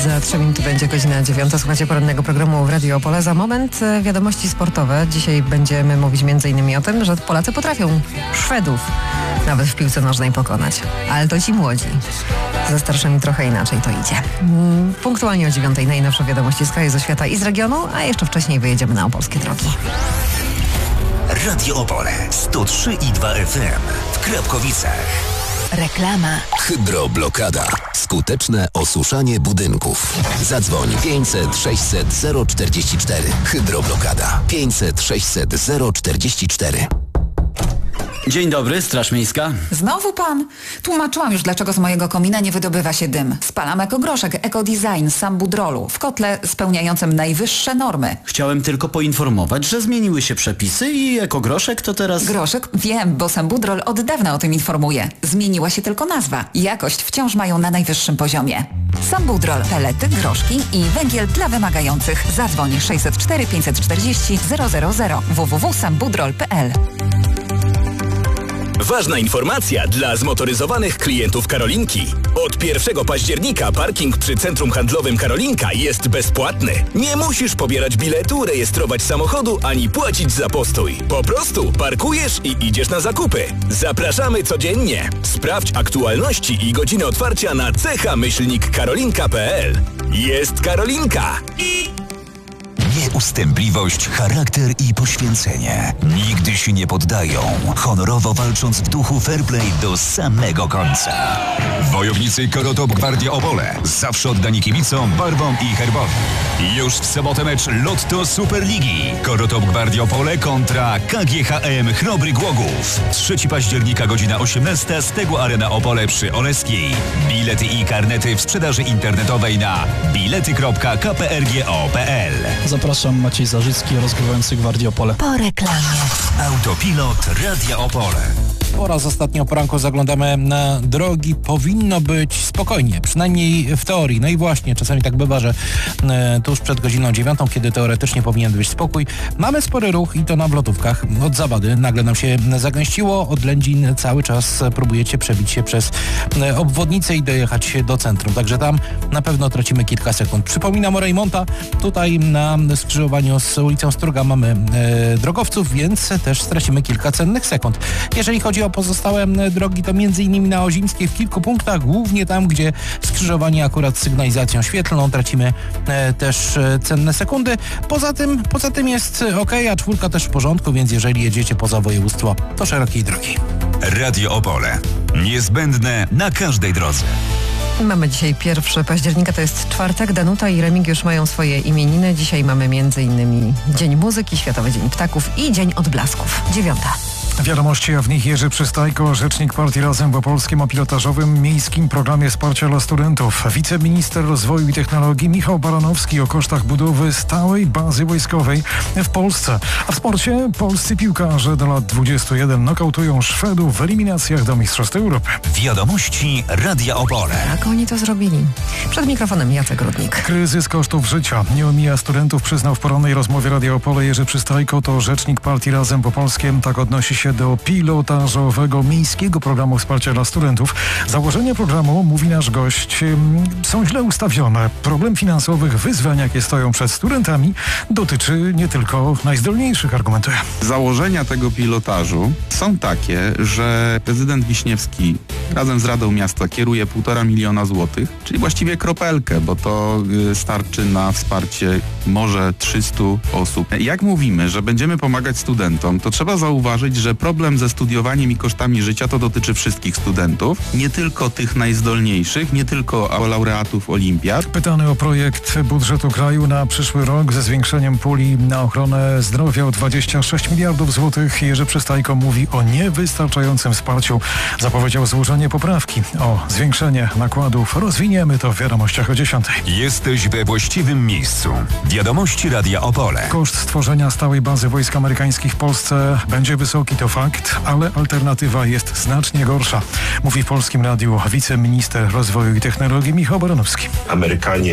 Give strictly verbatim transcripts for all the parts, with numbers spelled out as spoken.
Za trzy minuty będzie godzina dziewiąta. Słuchajcie porannego programu w Radio Opole. Za moment wiadomości sportowe. Dzisiaj będziemy mówić między innymi o tym, że Polacy potrafią Szwedów nawet w piłce nożnej pokonać. Ale to ci młodzi. Ze starszymi trochę inaczej to idzie. Punktualnie o dziewiątej najnowsze wiadomości z kraju, ze świata i z regionu, a jeszcze wcześniej wyjedziemy na opolskie drogi. Radio Opole sto trzy i dwa F M w Krapkowicach. Reklama. Hydroblokada. Skuteczne osuszanie budynków. Zadzwoń pięćset sześćset zero czterdzieści cztery. Hydroblokada. pięćset sześćset zero czterdzieści cztery. Dzień dobry, Straż Miejska. Znowu pan? Tłumaczyłam już, dlaczego z mojego komina nie wydobywa się dym. Spalam ekogroszek, ekodesign z Sambudrolu w kotle spełniającym najwyższe normy. Chciałem tylko poinformować, że zmieniły się przepisy i ekogroszek to teraz... Groszek? Wiem, bo Sambudrol od dawna o tym informuje. Zmieniła się tylko nazwa. Jakość wciąż mają na najwyższym poziomie. Sambudrol, pelety, groszki i węgiel dla wymagających. Zadzwoń sześćset cztery pięćset czterdzieści zero zero zero w w w kropka sambudrol kropka p l. Ważna informacja dla zmotoryzowanych klientów Karolinki. Od pierwszego października parking przy Centrum Handlowym Karolinka jest bezpłatny. Nie musisz pobierać biletu, rejestrować samochodu, ani płacić za postój. Po prostu parkujesz i idziesz na zakupy. Zapraszamy codziennie. Sprawdź aktualności i godziny otwarcia na cecha myślnik karolinka kropka p l. Jest Karolinka. Nieustępliwość, charakter i poświęcenie. Nigdy się nie poddają, honorowo walcząc w duchu fair play do samego końca. Wojownicy Korotop Gwardia Opole. Zawsze oddani kibicom, barwom i herbowi. Już w sobotę mecz Lotto Superligi. Korotop Gwardia Opole kontra K G H M Chrobry Głogów. trzeciego października, godzina osiemnasta, Stegło Arena Opole przy Oleskiej. Bilety i karnety w sprzedaży internetowej na bilety kropka k p r g o kropka p l. Zapraszam, Maciej Zarzycki, rozgrywający Gwardię Opole. Po reklamie. Autopilot Radia Opole. Po raz ostatni o poranku zaglądamy na drogi. Powinno być spokojnie, przynajmniej w teorii. No i właśnie, czasami tak bywa, że e, tuż przed godziną dziewiątą, kiedy teoretycznie powinien być spokój, mamy spory ruch i to na wlotówkach. Od Zawady nagle nam się zagęściło, od Lędzin cały czas próbujecie przebić się przez e, obwodnicę i dojechać do centrum. Także tam na pewno tracimy kilka sekund. Przypominam o Rejmonta. Tutaj na skrzyżowaniu z ulicą Struga mamy e, drogowców, więc też stracimy kilka cennych sekund. Jeżeli chodzi o pozostałe drogi, to między innymi na Ozimskiej w kilku punktach, głównie tam, gdzie skrzyżowanie akurat z sygnalizacją świetlną, tracimy e, też e, cenne sekundy. Poza tym, poza tym jest ok, a czwórka też w porządku, więc jeżeli jedziecie poza województwo, to szerokiej drogi. Radio Opole. Niezbędne na każdej drodze. Mamy dzisiaj pierwszego października, to jest czwartek. Danuta i Remigiusz mają swoje imieniny. Dzisiaj mamy między innymi Dzień Muzyki, Światowy Dzień Ptaków i Dzień Odblasków. Dziewiąta. Wiadomości, a w nich Jerzy Przystajko, rzecznik partii Razem w opolskim o pilotażowym miejskim programie wsparcia dla studentów. Wiceminister Rozwoju i Technologii Michał Baranowski o kosztach budowy stałej bazy wojskowej w Polsce. A w sporcie polscy piłkarze do lat dwudziestu jeden nokautują Szwedów w eliminacjach do Mistrzostw Europy. Wiadomości Radia Opole. Jak oni to zrobili? Przed mikrofonem Jacek Rudnik. Kryzys kosztów życia nie omija studentów, przyznał w porannej rozmowie Radia Opole Jerzy Przystajko, to rzecznik partii Razem w opolskim. Tak odnosi się do pilotażowego miejskiego programu wsparcia dla studentów. Założenia programu, mówi nasz gość, są źle ustawione. Problem finansowych, wyzwań, jakie stoją przed studentami, dotyczy nie tylko najzdolniejszych, argumentuje. Założenia tego pilotażu są takie, że prezydent Wiśniewski razem z Radą Miasta kieruje półtora miliona złotych, czyli właściwie kropelkę, bo to starczy na wsparcie może trzystu osób. Jak mówimy, że będziemy pomagać studentom, to trzeba zauważyć, że problem ze studiowaniem i kosztami życia to dotyczy wszystkich studentów, nie tylko tych najzdolniejszych, nie tylko laureatów olimpiad. Pytany o projekt budżetu kraju na przyszły rok ze zwiększeniem puli na ochronę zdrowia o dwadzieścia sześć miliardów złotych, Jerzy Przystajko mówi o niewystarczającym wsparciu. Zapowiedział złożenie poprawki o zwiększenie nakładów. Rozwiniemy to w wiadomościach o dziesiątej. Jesteś we właściwym miejscu. Wiadomości Radia Opole. Koszt stworzenia stałej bazy wojsk amerykańskich w Polsce będzie wysoki, to fakt, ale alternatywa jest znacznie gorsza, mówi w Polskim Radiu wiceminister Rozwoju i Technologii Michał Baranowski. Amerykanie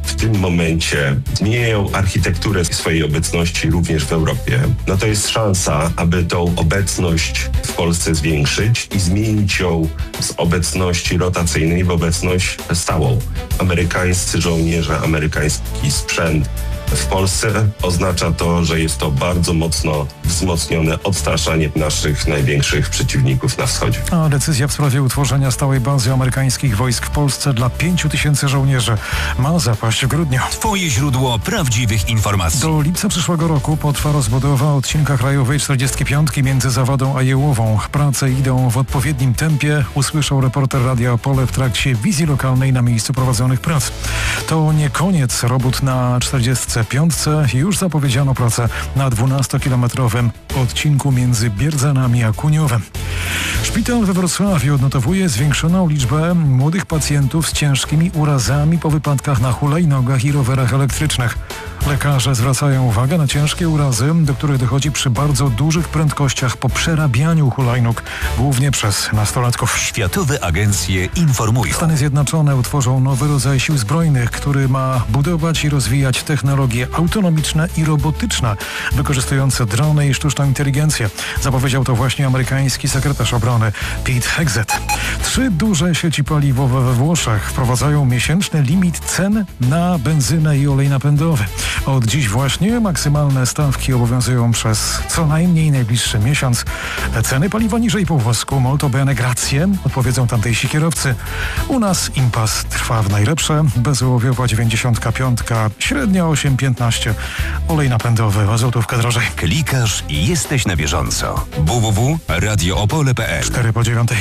w tym momencie zmieniają architekturę swojej obecności również w Europie, no to jest szansa, aby tą obecność w Polsce zwiększyć i zmienić ją z obecności rotacyjnej w obecność stałą. Amerykańscy żołnierze, amerykański sprzęt w Polsce oznacza to, że jest to bardzo mocno wzmocnione odstraszanie naszych największych przeciwników na wschodzie. A decyzja w sprawie utworzenia stałej bazy amerykańskich wojsk w Polsce dla pięciu tysięcy żołnierzy ma zapaść w grudniu. Twoje źródło prawdziwych informacji. Do lipca przyszłego roku potrwa rozbudowa odcinka krajowej czterdziestki piątki między Zawadą a Jełową. Prace idą w odpowiednim tempie, usłyszał reporter Radia Opole w trakcie wizji lokalnej na miejscu prowadzonych prac. To nie koniec robót na czterdziestce piątce. Już zapowiedziano pracę na dwunastokilometrowym odcinku między Bierdzanami a Kuniowem. Szpital we Wrocławiu odnotowuje zwiększoną liczbę młodych pacjentów z ciężkimi urazami po wypadkach na hulajnogach i rowerach elektrycznych. Lekarze zwracają uwagę na ciężkie urazy, do których dochodzi przy bardzo dużych prędkościach po przerabianiu hulajnóg, głównie przez nastolatków. Światowe agencje informują. Stany Zjednoczone utworzą nowy rodzaj sił zbrojnych, który ma budować i rozwijać technologie autonomiczne i robotyczne, wykorzystujące drony i sztuczną inteligencję. Zapowiedział to właśnie amerykański sekretarz obrony Pete Hegseth. Trzy duże sieci paliwowe we Włoszech wprowadzają miesięczny limit cen na benzynę i olej napędowy. Od dziś właśnie maksymalne stawki obowiązują przez co najmniej najbliższy miesiąc. Ceny paliwa niżej po włosku molto bene grazie, odpowiedzą tamtejsi kierowcy. U nas impas trwa w najlepsze. Bezołowiowa dziewięćdziesiątka piątka, średnio osiem piętnaście. Olej napędowy o złotówkę drożej. Klikasz i jesteś na bieżąco. w w w kropka radio opole kropka p l. cztery po dziewiątej.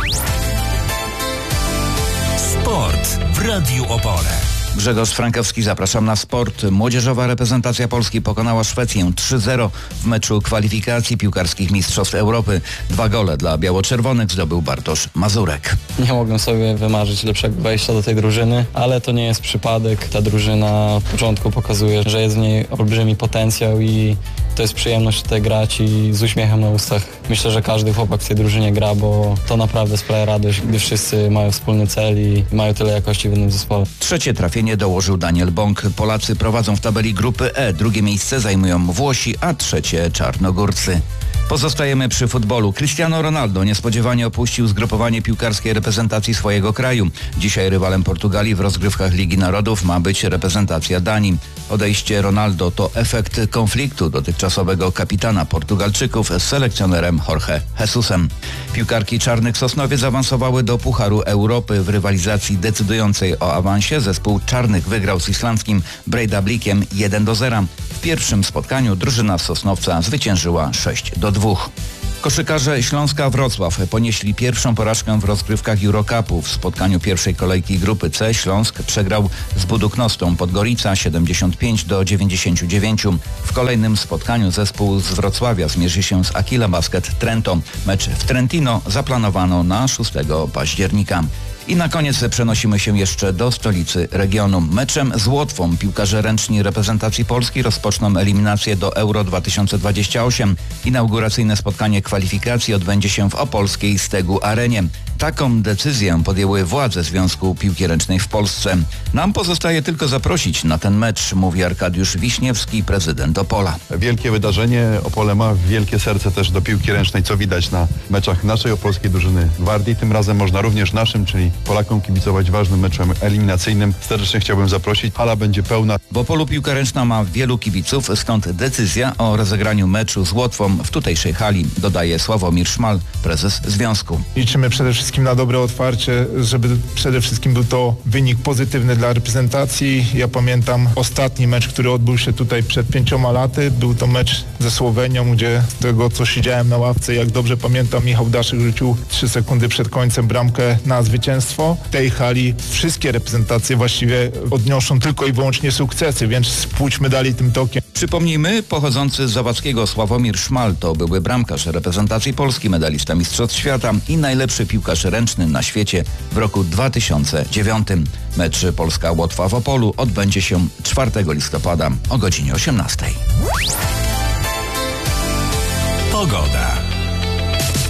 Sport w Radiu Opole. Grzegorz Frankowski, zapraszam na sport. Młodzieżowa reprezentacja Polski pokonała Szwecję trzy zero w meczu kwalifikacji piłkarskich Mistrzostw Europy. Dwa gole dla biało-czerwonych zdobył Bartosz Mazurek. Nie mogłem sobie wymarzyć lepszego wejścia do tej drużyny, ale to nie jest przypadek. Ta drużyna w początku pokazuje, że jest w niej olbrzymi potencjał i to jest przyjemność tutaj grać i z uśmiechem na ustach. Myślę, że każdy chłopak w tej drużynie gra, bo to naprawdę sprawia radość, gdy wszyscy mają wspólny cel i mają tyle jakości w jednym zespole. Trzecie trafienie dołożył Daniel Bąk. Polacy prowadzą w tabeli grupy E. Drugie miejsce zajmują Włosi, a trzecie Czarnogórcy. Pozostajemy przy futbolu. Cristiano Ronaldo niespodziewanie opuścił zgrupowanie piłkarskiej reprezentacji swojego kraju. Dzisiaj rywalem Portugalii w rozgrywkach Ligi Narodów ma być reprezentacja Danii. Odejście Ronaldo to efekt konfliktu dotychczasowego kapitana Portugalczyków z selekcjonerem Jorge Jesusem. Piłkarki Czarnych Sosnowiec awansowały do Pucharu Europy. W rywalizacji decydującej o awansie zespół Czarnych wygrał z islandzkim Breiðablikiem jeden do zera. W pierwszym spotkaniu drużyna z Sosnowca zwyciężyła sześć do dwóch. Koszykarze Śląska Wrocław ponieśli pierwszą porażkę w rozgrywkach Eurocupu. W spotkaniu pierwszej kolejki grupy C Śląsk przegrał z Buduknostą Podgorica siedemdziesiąt pięć do dziewięćdziesięciu dziewięciu. W kolejnym spotkaniu zespół z Wrocławia zmierzy się z Aquila Basket Trento. Mecz w Trentino zaplanowano na szóstego października. I na koniec przenosimy się jeszcze do stolicy regionu. Meczem z Łotwą piłkarze ręczni reprezentacji Polski rozpoczną eliminację do Euro dwa tysiące dwadzieścia osiem. Inauguracyjne spotkanie kwalifikacji odbędzie się w opolskiej Stegu Arenie. Taką decyzję podjęły władze Związku Piłki Ręcznej w Polsce. Nam pozostaje tylko zaprosić na ten mecz, mówi Arkadiusz Wiśniewski, prezydent Opola. Wielkie wydarzenie. Opole ma wielkie serce też do piłki ręcznej, co widać na meczach naszej opolskiej drużyny Gwardii. Tym razem można również naszym, czyli Polakom kibicować ważnym meczem eliminacyjnym. Serdecznie chciałbym zaprosić. Hala będzie pełna. W Opolu piłka ręczna ma wielu kibiców, stąd decyzja o rozegraniu meczu z Łotwą w tutejszej hali, dodaje Sławomir Szmal, prezes związku. Liczymy przede wszystkim na dobre otwarcie, żeby przede wszystkim był to wynik pozytywny dla reprezentacji. Ja pamiętam ostatni mecz, który odbył się tutaj przed pięcioma laty. Był to mecz ze Słowenią, gdzie z tego co siedziałem na ławce, jak dobrze pamiętam, Michał Daszek rzucił trzy sekundy przed końcem bramkę na zwycięstwo. W tej hali wszystkie reprezentacje właściwie odnoszą tylko i wyłącznie sukcesy, więc pójdźmy dalej tym tokiem. Przypomnijmy, pochodzący z Zawadzkiego Sławomir Szmal to były bramkarz reprezentacji Polski, medalista Mistrzostw Świata i najlepszy piłkarz ręczny na świecie w roku dwa tysiące dziewiątym. Mecz Polska-Łotwa w Opolu odbędzie się czwartego listopada o godzinie osiemnastej. Pogoda.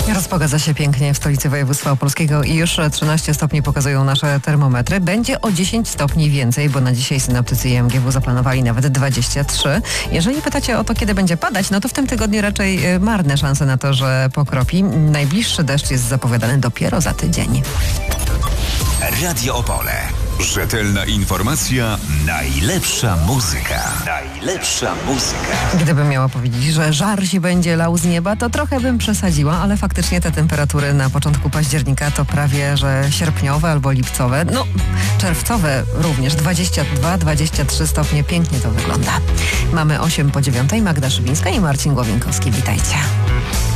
Rozpogadza się pięknie w stolicy województwa opolskiego i już trzynaście stopni pokazują nasze termometry. Będzie o dziesięć stopni więcej, bo na dzisiaj synoptycy I M G W zaplanowali nawet dwadzieścia trzy. Jeżeli pytacie o to, kiedy będzie padać, no to w tym tygodniu raczej marne szanse na to, że pokropi. Najbliższy deszcz jest zapowiadany dopiero za tydzień. Radio Opole. Rzetelna informacja, najlepsza muzyka. Najlepsza muzyka. Gdybym miała powiedzieć, że żar się będzie lał z nieba, to trochę bym przesadziła, ale faktycznie te temperatury na początku października to prawie, że sierpniowe albo lipcowe. No, czerwcowe również, dwadzieścia dwa dwadzieścia trzy stopnie. Pięknie to wygląda. Mamy osiem po dziewiątej, Magda Szybińska i Marcin Głowinkowski. Witajcie.